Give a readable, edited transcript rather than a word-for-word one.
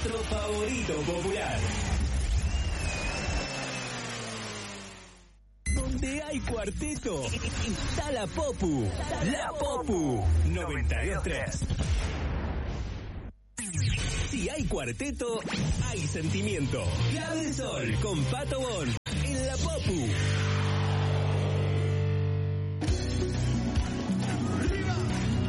nuestro favorito popular. Donde hay cuarteto, está la Popu. La Popu 92.3. Si hay cuarteto, hay sentimiento. Clave del Sol con Pato Bon en la Popu.